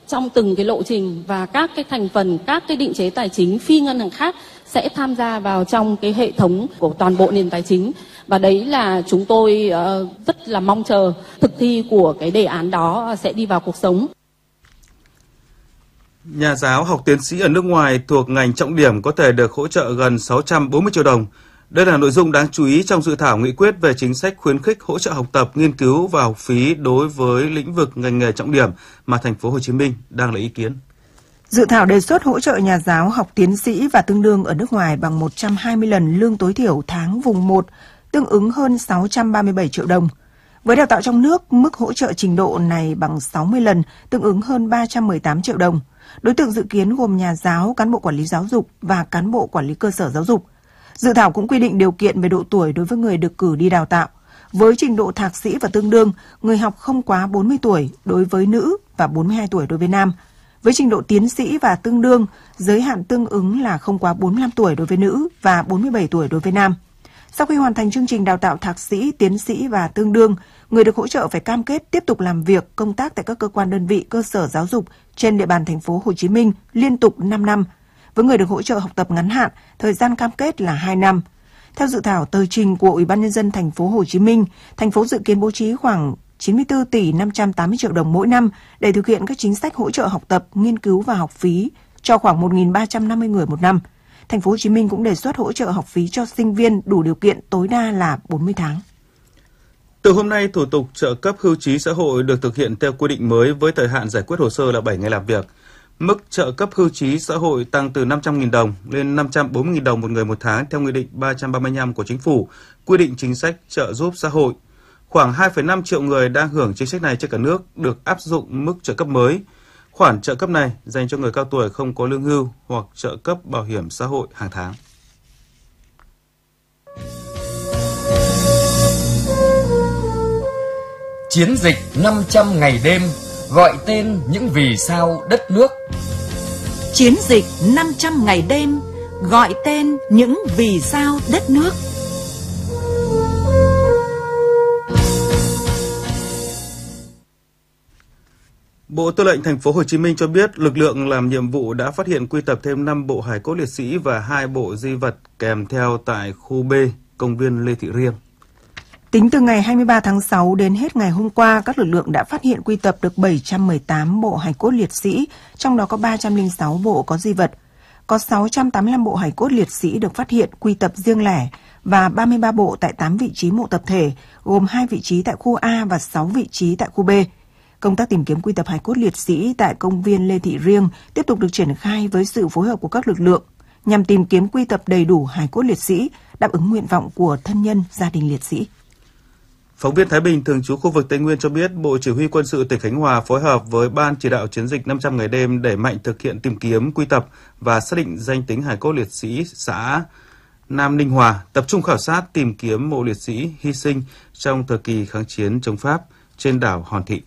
trong từng cái lộ trình và các cái thành phần, các cái định chế tài chính phi ngân hàng khác sẽ tham gia vào trong cái hệ thống của toàn bộ nền tài chính. Và đấy là chúng tôi rất là mong chờ thực thi của cái đề án đó sẽ đi vào cuộc sống. Nhà giáo học tiến sĩ ở nước ngoài thuộc ngành trọng điểm có thể được hỗ trợ gần 640 triệu đồng. Đây là nội dung đáng chú ý trong dự thảo nghị quyết về chính sách khuyến khích hỗ trợ học tập, nghiên cứu và học phí đối với lĩnh vực ngành nghề trọng điểm mà thành phố Hồ Chí Minh đang lấy ý kiến. Dự thảo đề xuất hỗ trợ nhà giáo học tiến sĩ và tương đương ở nước ngoài bằng 120 lần lương tối thiểu tháng vùng 1, tương ứng hơn 637 triệu đồng. Với đào tạo trong nước, mức hỗ trợ trình độ này bằng 60 lần, tương ứng hơn 318 triệu đồng. Đối tượng dự kiến gồm nhà giáo, cán bộ quản lý giáo dục và cán bộ quản lý cơ sở giáo dục. Dự thảo cũng quy định điều kiện về độ tuổi đối với người được cử đi đào tạo. Với trình độ thạc sĩ và tương đương, người học không quá 40 tuổi đối với nữ và 42 tuổi đối với nam. Với trình độ tiến sĩ và tương đương, giới hạn tương ứng là không quá 45 tuổi đối với nữ và 47 tuổi đối với nam. Sau khi hoàn thành chương trình đào tạo thạc sĩ, tiến sĩ và tương đương, người được hỗ trợ phải cam kết tiếp tục làm việc, công tác tại các cơ quan đơn vị, cơ sở giáo dục trên địa bàn thành phố Hồ Chí Minh liên tục 5 năm. Với người được hỗ trợ học tập ngắn hạn, thời gian cam kết là 2 năm. Theo dự thảo tờ trình của Ủy ban nhân dân thành phố Hồ Chí Minh, thành phố dự kiến bố trí khoảng 94 tỷ 580 triệu đồng mỗi năm để thực hiện các chính sách hỗ trợ học tập, nghiên cứu và học phí cho khoảng 1.350 người một năm. Thành phố Hồ Chí Minh cũng đề xuất hỗ trợ học phí cho sinh viên đủ điều kiện tối đa là 40 tháng. Từ hôm nay, thủ tục trợ cấp hưu trí xã hội được thực hiện theo quy định mới với thời hạn giải quyết hồ sơ là 7 ngày làm việc. Mức trợ cấp hưu trí xã hội tăng từ 500.000 đồng lên 540.000 đồng một người một tháng theo Nghị định 335 của Chính phủ, quy định chính sách trợ giúp xã hội. Khoảng 2,5 triệu người đang hưởng chính sách này trên cả nước được áp dụng mức trợ cấp mới. Khoản trợ cấp này dành cho người cao tuổi không có lương hưu hoặc trợ cấp bảo hiểm xã hội hàng tháng. Chiến dịch 500 ngày đêm gọi tên những vì sao đất nước. Chiến dịch 500 ngày đêm gọi tên những vì sao đất nước. Bộ Tư lệnh Thành phố Hồ Chí Minh cho biết lực lượng làm nhiệm vụ đã phát hiện quy tập thêm 5 bộ hài cốt liệt sĩ và 2 bộ di vật kèm theo tại khu B, công viên Lê Thị Riêng. Tính từ ngày 23 tháng 6 đến hết ngày hôm qua, các lực lượng đã phát hiện quy tập được 718 bộ hài cốt liệt sĩ, trong đó có 306 bộ có di vật. Có 685 bộ hài cốt liệt sĩ được phát hiện quy tập riêng lẻ và 33 bộ tại 8 vị trí mộ tập thể, gồm 2 vị trí tại khu A và 6 vị trí tại khu B. Công tác tìm kiếm quy tập hài cốt liệt sĩ tại công viên Lê Thị Riêng tiếp tục được triển khai với sự phối hợp của các lực lượng nhằm tìm kiếm quy tập đầy đủ hài cốt liệt sĩ, đáp ứng nguyện vọng của thân nhân gia đình liệt sĩ. Phóng viên Thái Bình thường trú khu vực Tây Nguyên cho biết Bộ Chỉ huy Quân sự tỉnh Khánh Hòa phối hợp với Ban chỉ đạo chiến dịch 500 ngày đêm đẩy mạnh thực hiện tìm kiếm, quy tập và xác định danh tính hài cốt liệt sĩ xã Nam Ninh Hòa, tập trung khảo sát tìm kiếm mộ liệt sĩ hy sinh trong thời kỳ kháng chiến chống Pháp trên đảo Hòn Thị.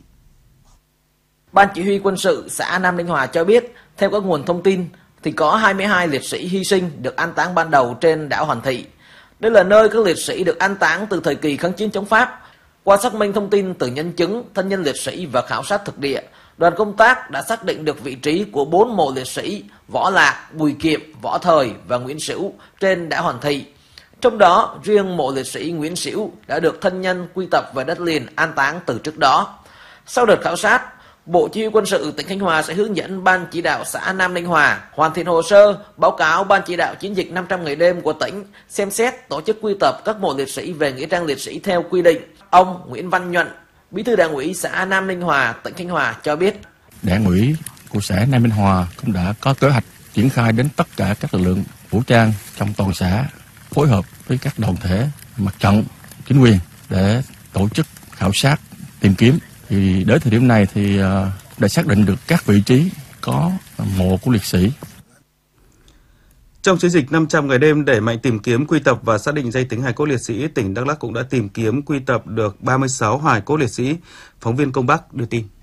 Ban Chỉ huy Quân sự xã Nam Ninh Hòa cho biết, theo các nguồn thông tin, thì có 22 liệt sĩ hy sinh được an táng ban đầu trên đảo Hòn Thị. Đây là nơi các liệt sĩ được an táng từ thời kỳ kháng chiến chống Pháp. Qua xác minh thông tin từ nhân chứng, thân nhân liệt sĩ và khảo sát thực địa, đoàn công tác đã xác định được vị trí của 4 mộ liệt sĩ Võ Lạc, Bùi Kiệm, Võ Thời và Nguyễn Sửu trên đảo Hòn Thị. Trong đó, riêng mộ liệt sĩ Nguyễn Sửu đã được thân nhân quy tập về đất liền an táng từ trước đó. Sau đợt khảo sát, Bộ Chỉ huy Quân sự tỉnh Khánh Hòa sẽ hướng dẫn Ban chỉ đạo xã Nam Ninh Hòa hoàn thiện hồ sơ, báo cáo Ban chỉ đạo chiến dịch 500 ngày đêm của tỉnh xem xét tổ chức quy tập các mộ liệt sĩ về nghĩa trang liệt sĩ theo quy định. Ông Nguyễn Văn Nhuận, Bí thư Đảng ủy xã Nam Ninh Hòa, tỉnh Khánh Hòa cho biết. Đảng ủy của xã Nam Ninh Hòa cũng đã có kế hoạch triển khai đến tất cả các lực lượng vũ trang trong toàn xã, phối hợp với các đoàn thể, mặt trận, chính quyền để tổ chức khảo sát, tìm kiếm. Thì đến thời điểm này thì đã xác định được các vị trí có mộ của liệt sĩ. Trong chiến dịch 500 ngày đêm đẩy mạnh tìm kiếm, quy tập và xác định danh tính hài cốt liệt sĩ, tỉnh Đắk Lắk cũng đã tìm kiếm, quy tập được 36 hài cốt liệt sĩ. Phóng viên Công Bắc đưa tin.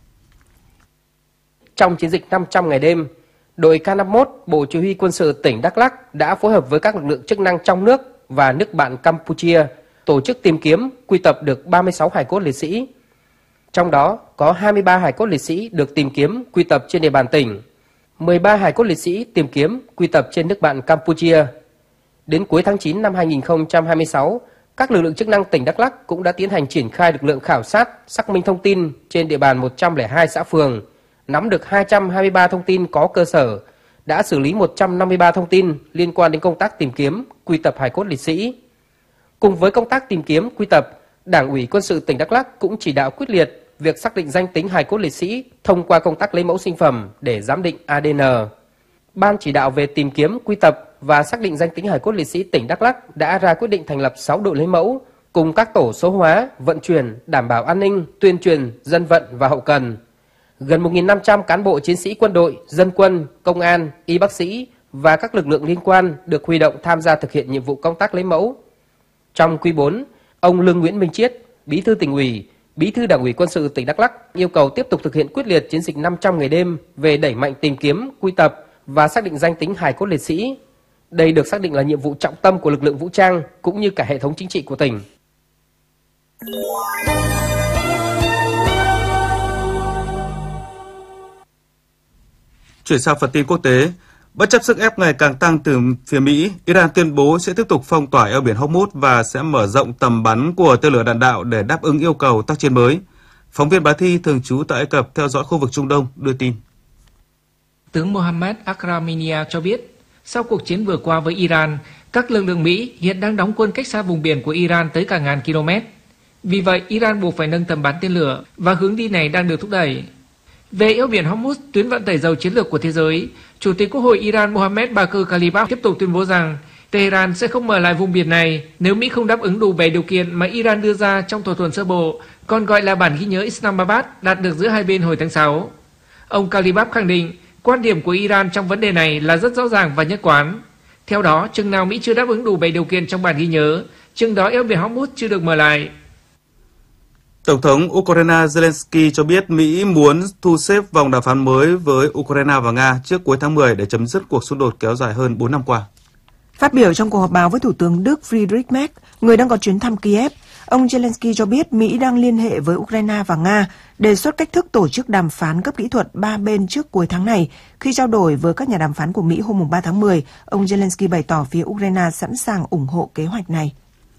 Trong chiến dịch 500 ngày đêm, đội K51 Bộ Chỉ huy Quân sự tỉnh Đắk Lắk đã phối hợp với các lực lượng chức năng trong nước và nước bạn Campuchia tổ chức tìm kiếm, quy tập được 36 hài cốt liệt sĩ. Trong đó có 23 hài cốt liệt sĩ được tìm kiếm quy tập trên địa bàn tỉnh, 13 hài cốt liệt sĩ tìm kiếm quy tập trên nước bạn Campuchia. Đến cuối tháng 9 năm 2026, các lực lượng chức năng tỉnh Đắk Lắk cũng đã tiến hành triển khai lực lượng khảo sát, xác minh thông tin trên địa bàn 102 xã phường, nắm được 223 thông tin có cơ sở, đã xử lý 153 thông tin liên quan đến công tác tìm kiếm, quy tập hài cốt liệt sĩ. Cùng với công tác tìm kiếm, quy tập, Đảng ủy Quân sự tỉnh Đắk Lắk cũng chỉ đạo quyết liệt việc xác định danh tính hài cốt liệt sĩ thông qua công tác lấy mẫu sinh phẩm để giám định ADN. Ban chỉ đạo về tìm kiếm, quy tập và xác định danh tính hài cốt liệt sĩ tỉnh Đắk Lắk đã ra quyết định thành lập 6 đội lấy mẫu cùng các tổ số hóa, vận chuyển, đảm bảo an ninh, tuyên truyền, dân vận và hậu cần. Gần 1.500 cán bộ chiến sĩ quân đội, dân quân, công an, y bác sĩ và các lực lượng liên quan được huy động tham gia thực hiện nhiệm vụ công tác lấy mẫu. Trong quý 4, ông Lương Nguyễn Minh Chiết, Bí thư Tỉnh ủy, Bí thư Đảng ủy Quân sự tỉnh Đắk Lắk yêu cầu tiếp tục thực hiện quyết liệt chiến dịch 500 ngày đêm về đẩy mạnh tìm kiếm, quy tập và xác định danh tính hài cốt liệt sĩ. Đây được xác định là nhiệm vụ trọng tâm của lực lượng vũ trang cũng như cả hệ thống chính trị của tỉnh. Chuyển sang phần tin quốc tế, bất chấp sức ép ngày càng tăng từ phía Mỹ, Iran tuyên bố sẽ tiếp tục phong tỏa eo biển Hormuz và sẽ mở rộng tầm bắn của tên lửa đạn đạo để đáp ứng yêu cầu tác chiến mới. Phóng viên Bá Thi thường trú tại Ai Cập theo dõi khu vực Trung Đông đưa tin. Tướng Mohammad Akraminia cho biết, sau cuộc chiến vừa qua với Iran, các lực lượng Mỹ hiện đang đóng quân cách xa vùng biển của Iran tới cả ngàn km. Vì vậy, Iran buộc phải nâng tầm bắn tên lửa và hướng đi này đang được thúc đẩy. Về eo biển Hormuz, tuyến vận tải dầu chiến lược của thế giới, Chủ tịch Quốc hội Iran Mohammad Bagher Khalibaf tiếp tục tuyên bố rằng Tehran sẽ không mở lại vùng biển này nếu Mỹ không đáp ứng đủ 7 điều kiện mà Iran đưa ra trong thỏa thuận sơ bộ, còn gọi là bản ghi nhớ Islamabad đạt được giữa hai bên hồi tháng 6. Ông Khalibaf khẳng định quan điểm của Iran trong vấn đề này là rất rõ ràng và nhất quán. Theo đó, chừng nào Mỹ chưa đáp ứng đủ 7 điều kiện trong bản ghi nhớ, chừng đó eo biển Hormuz chưa được mở lại. Tổng thống Ukraine Zelensky cho biết Mỹ muốn thu xếp vòng đàm phán mới với Ukraine và Nga trước cuối tháng 10 để chấm dứt cuộc xung đột kéo dài hơn 4 năm qua. Phát biểu trong cuộc họp báo với Thủ tướng Đức Friedrich Merz, người đang có chuyến thăm Kiev, ông Zelensky cho biết Mỹ đang liên hệ với Ukraine và Nga đề xuất cách thức tổ chức đàm phán cấp kỹ thuật ba bên trước cuối tháng này. Khi trao đổi với các nhà đàm phán của Mỹ hôm 3 tháng 10, ông Zelensky bày tỏ phía Ukraine sẵn sàng ủng hộ kế hoạch này.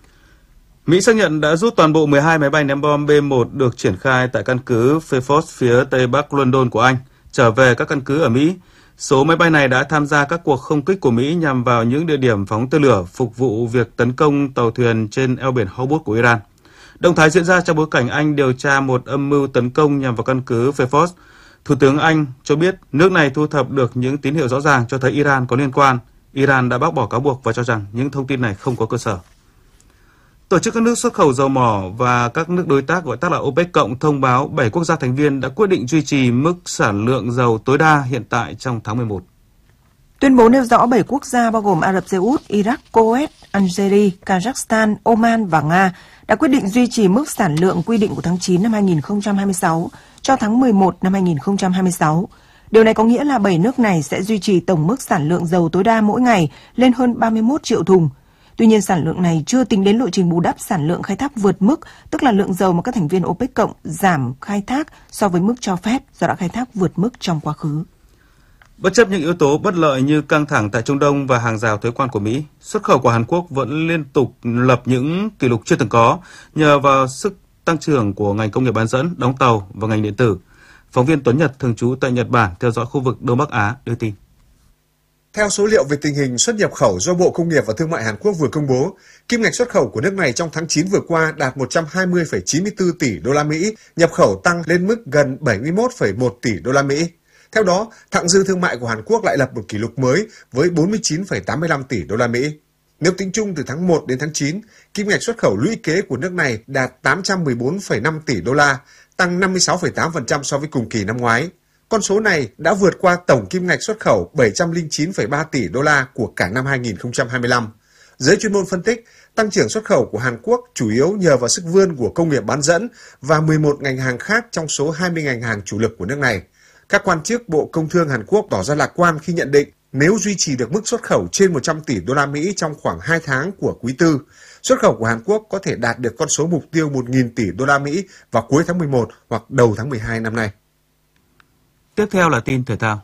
Mỹ xác nhận đã rút toàn bộ 12 máy bay ném bom B-1 được triển khai tại căn cứ Fairford phía Tây Bắc London của Anh, trở về các căn cứ ở Mỹ. Số máy bay này đã tham gia các cuộc không kích của Mỹ nhằm vào những địa điểm phóng tên lửa phục vụ việc tấn công tàu thuyền trên eo biển Hormuz của Iran. Động thái diễn ra trong bối cảnh Anh điều tra một âm mưu tấn công nhằm vào căn cứ Fairford. Thủ tướng Anh cho biết nước này thu thập được những tín hiệu rõ ràng cho thấy Iran có liên quan. Iran đã bác bỏ cáo buộc và cho rằng những thông tin này không có cơ sở. Tổ chức các nước xuất khẩu dầu mỏ và các nước đối tác gọi tắt là OPEC cộng thông báo 7 quốc gia thành viên đã quyết định duy trì mức sản lượng dầu tối đa hiện tại trong tháng 11. Tuyên bố nêu rõ 7 quốc gia bao gồm Ả Rập Xê Út, Iraq, Kuwait, Algeria, Kazakhstan, Oman và Nga đã quyết định duy trì mức sản lượng quy định của tháng 9 năm 2026 cho tháng 11 năm 2026. Điều này có nghĩa là 7 nước này sẽ duy trì tổng mức sản lượng dầu tối đa mỗi ngày lên hơn 31 triệu thùng. Tuy nhiên, sản lượng này chưa tính đến lộ trình bù đắp sản lượng khai thác vượt mức, tức là lượng dầu mà các thành viên OPEC cộng giảm khai thác so với mức cho phép do đã khai thác vượt mức trong quá khứ. Bất chấp những yếu tố bất lợi như căng thẳng tại Trung Đông và hàng rào thuế quan của Mỹ, xuất khẩu của Hàn Quốc vẫn liên tục lập những kỷ lục chưa từng có nhờ vào sức tăng trưởng của ngành công nghiệp bán dẫn, đóng tàu và ngành điện tử. Phóng viên Tuấn Nhật thường trú tại Nhật Bản theo dõi khu vực Đông Bắc Á đưa tin. Theo số liệu về tình hình xuất nhập khẩu do Bộ Công nghiệp và Thương mại Hàn Quốc vừa công bố, kim ngạch xuất khẩu của nước này trong tháng 9 vừa qua đạt 120,94 tỷ đô la Mỹ, nhập khẩu tăng lên mức gần 71,1 tỷ đô la Mỹ. Theo đó, thặng dư thương mại của Hàn Quốc lại lập một kỷ lục mới với 49,85 tỷ đô la Mỹ. Nếu tính chung từ tháng 1 đến tháng 9, kim ngạch xuất khẩu lũy kế của nước này đạt 814,5 tỷ đô la, tăng 56,8% so với cùng kỳ năm ngoái. Con số này đã vượt qua tổng kim ngạch xuất khẩu 709,3 tỷ đô la của cả năm 2025. Giới chuyên môn phân tích, tăng trưởng xuất khẩu của Hàn Quốc chủ yếu nhờ vào sức vươn của công nghiệp bán dẫn và 11 ngành hàng khác trong số 20 ngành hàng chủ lực của nước này. Các quan chức Bộ Công Thương Hàn Quốc tỏ ra lạc quan khi nhận định nếu duy trì được mức xuất khẩu trên 100 tỷ đô la Mỹ trong khoảng 2 tháng của quý tư. Xuất khẩu của Hàn Quốc có thể đạt được con số mục tiêu 1.000 tỷ đô la Mỹ vào cuối tháng 11 hoặc đầu tháng 12 năm nay. Tiếp theo là tin thể thao.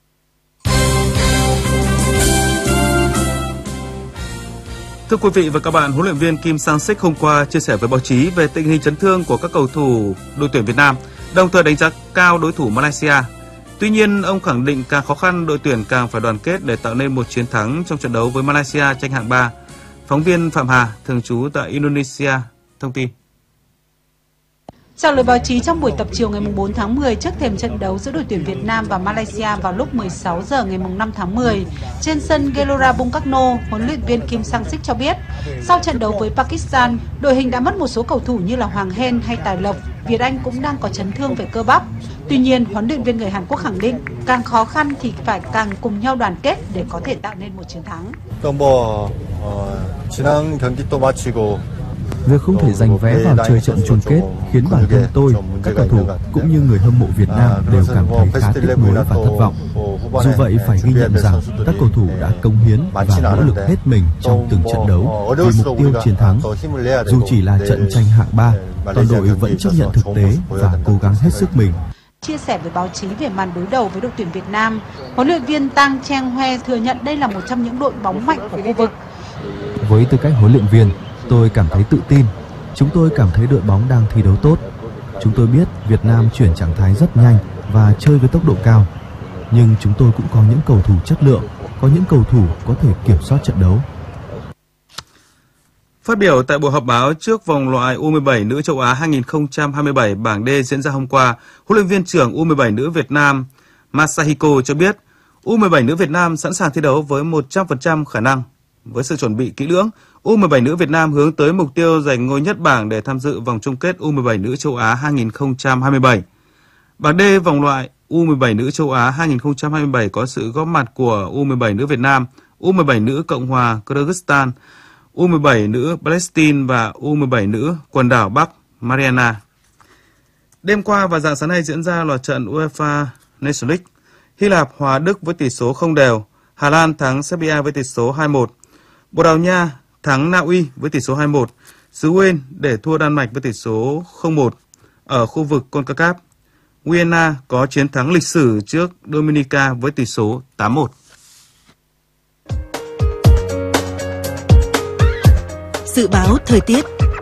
Thưa quý vị và các bạn, huấn luyện viên Kim Sang-sik hôm qua chia sẻ với báo chí về tình hình chấn thương của các cầu thủ đội tuyển Việt Nam, đồng thời đánh giá cao đối thủ Malaysia. Tuy nhiên, ông khẳng định càng khó khăn, đội tuyển càng phải đoàn kết để tạo nên một chiến thắng trong trận đấu với Malaysia tranh hạng 3. Phóng viên Phạm Hà, thường trú tại Indonesia, thông tin. Trả lời báo chí trong buổi tập chiều ngày 4 tháng 10 trước thềm trận đấu giữa đội tuyển Việt Nam và Malaysia vào lúc 16 giờ ngày 5 tháng 10 trên sân Gelora Bung Karno, huấn luyện viên Kim Sang-sik cho biết, sau trận đấu với Pakistan, đội hình đã mất một số cầu thủ như là Hoàng Hen hay Tài Lộc, Việt Anh cũng đang có chấn thương về cơ bắp. Tuy nhiên, huấn luyện viên người Hàn Quốc khẳng định càng khó khăn thì phải càng cùng nhau đoàn kết để có thể tạo nên một chiến thắng. Việc không thể giành vé vào chơi trận chung kết khiến bản thân tôi, các cầu thủ cũng như người hâm mộ Việt Nam đều cảm thấy khá tiếc nuối và thất vọng. Dù vậy, phải ghi nhận rằng các cầu thủ đã cống hiến và nỗ lực hết mình trong từng trận đấu vì mục tiêu chiến thắng. Dù chỉ là trận tranh hạng 3, toàn đội vẫn chấp nhận thực tế và cố gắng hết sức mình. Chia sẻ với báo chí về màn đối đầu với đội tuyển Việt Nam, huấn luyện viên Tang Cheng Hoe thừa nhận đây là một trong những đội bóng mạnh của khu vực. Với tư cách huấn luyện viên, tôi cảm thấy tự tin. Chúng tôi cảm thấy đội bóng đang thi đấu tốt. Chúng tôi biết Việt Nam chuyển trạng thái rất nhanh và chơi với tốc độ cao. Nhưng chúng tôi cũng có những cầu thủ chất lượng, có những cầu thủ có thể kiểm soát trận đấu. Phát biểu tại buổi họp báo trước vòng loại U17 nữ châu Á 2027 bảng D diễn ra hôm qua, huấn luyện viên trưởng U17 nữ Việt Nam Masahiko cho biết U17 nữ Việt Nam sẵn sàng thi đấu với 100% khả năng. Với sự chuẩn bị kỹ lưỡng, U17 nữ Việt Nam hướng tới mục tiêu giành ngôi nhất bảng để tham dự vòng chung kết U17 nữ châu Á 2027. Bảng D vòng loại U17 nữ châu Á 2027 có sự góp mặt của U17 nữ Việt Nam, U17 nữ Cộng hòa Kyrgyzstan, U17 nữ Palestine và U17 nữ quần đảo Bắc Mariana. Đêm qua và rạng sáng nay diễn ra loạt trận UEFA Nations League. Hy Lạp hòa Đức với tỷ số không đều, Hà Lan thắng Serbia với tỷ số 2-1, Bồ Đào Nha thắng Na Uy với tỷ số 2-1, xứ Wales để thua Đan Mạch với tỷ số 0-1 ở khu vực CONCACAF. Guyana có chiến thắng lịch sử trước Dominica với tỷ số 8-1. Dự báo thời tiết.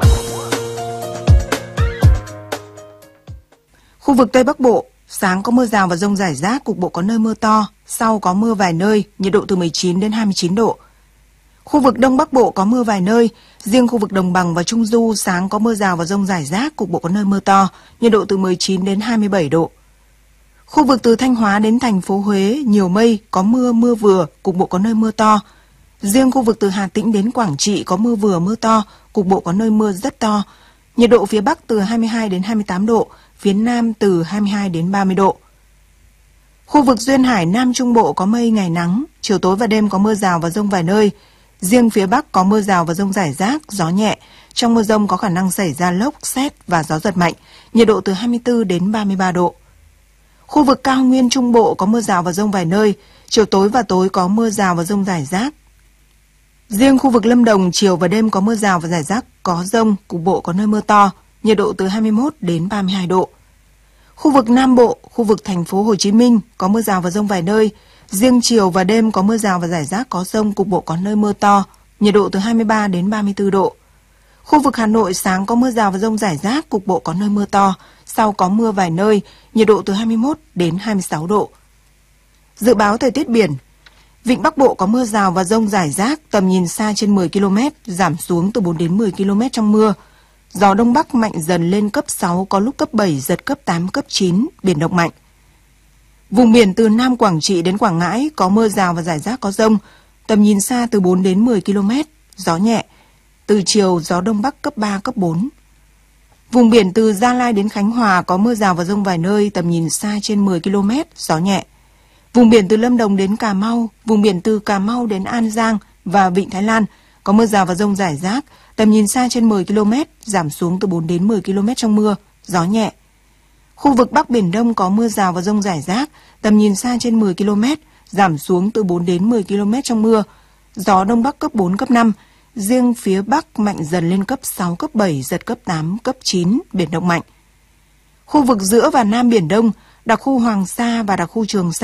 Khu vực Tây Bắc Bộ, sáng có mưa rào và dông rải rác, cục bộ có nơi mưa to, sau có mưa vài nơi, nhiệt độ từ 19 đến 29 độ. Khu vực Đông Bắc Bộ có mưa vài nơi, riêng khu vực Đồng bằng và Trung Du sáng có mưa rào và dông rải rác, cục bộ có nơi mưa to, nhiệt độ từ 19 đến 27 độ. Khu vực từ Thanh Hóa đến thành phố Huế nhiều mây, có mưa, mưa vừa, cục bộ có nơi mưa to. Riêng khu vực từ Hà Tĩnh đến Quảng Trị có mưa vừa mưa to, cục bộ có nơi mưa rất to. Nhiệt độ phía Bắc từ 22 đến 28 độ, phía Nam từ 22 đến 30 độ. Khu vực Duyên Hải Nam Trung Bộ có mây ngày nắng, chiều tối và đêm có mưa rào và dông vài nơi. Riêng phía Bắc có mưa rào và dông rải rác, gió nhẹ. Trong mưa dông có khả năng xảy ra lốc, sét và gió giật mạnh, nhiệt độ từ 24 đến 33 độ. Khu vực cao nguyên Trung Bộ có mưa rào và dông vài nơi, chiều tối và tối có mưa rào và dông rải rác. Riêng khu vực Lâm Đồng chiều và đêm có mưa rào và rải rác, có dông, cục bộ có nơi mưa to, nhiệt độ từ 21 đến 32 độ. Khu vực Nam Bộ, khu vực thành phố Hồ Chí Minh có mưa rào và dông vài nơi, riêng chiều và đêm có mưa rào và rải rác, có dông, cục bộ có nơi mưa to, nhiệt độ từ 23 đến 34 độ. Khu vực Hà Nội sáng có mưa rào và dông rải rác, cục bộ có nơi mưa to, sau có mưa vài nơi, nhiệt độ từ 21 đến 26 độ. Dự báo thời tiết biển. Vịnh Bắc Bộ có mưa rào và dông rải rác, tầm nhìn xa trên 10 km, giảm xuống từ 4 đến 10 km trong mưa. Gió Đông Bắc mạnh dần lên cấp 6, có lúc cấp 7, giật cấp 8, cấp 9, biển động mạnh. Vùng biển từ Nam Quảng Trị đến Quảng Ngãi có mưa rào và rải rác có dông, tầm nhìn xa từ 4 đến 10 km, gió nhẹ. Từ chiều gió Đông Bắc cấp 3, cấp 4. Vùng biển từ Gia Lai đến Khánh Hòa có mưa rào và dông vài nơi, tầm nhìn xa trên 10 km, gió nhẹ. Vùng biển từ Lâm Đồng đến Cà Mau, vùng biển từ Cà Mau đến An Giang và Vịnh Thái Lan có mưa rào và dông rải rác, tầm nhìn xa trên 10 km, giảm xuống từ 4 đến 10 km trong mưa, gió nhẹ. Khu vực Bắc Biển Đông có mưa rào và dông rải rác, tầm nhìn xa trên 10 km, giảm xuống từ 4 đến 10 km trong mưa. Gió Đông Bắc cấp 4, cấp 5. Riêng phía Bắc mạnh dần lên cấp 6, cấp 7, giật cấp 8, cấp 9, biển động mạnh. Khu vực giữa và Nam Biển Đông, đặc khu Hoàng Sa và đặc khu Trường Sa